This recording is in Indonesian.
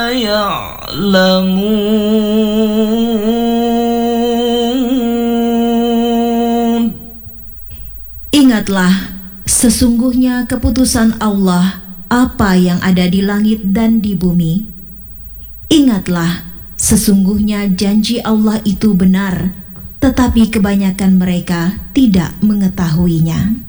يعلمون. Ingatlah, sesungguhnya keputusan Allah apa yang ada di langit dan di bumi. Ingatlah, sesungguhnya janji Allah itu benar, tetapi kebanyakan mereka tidak mengetahuinya.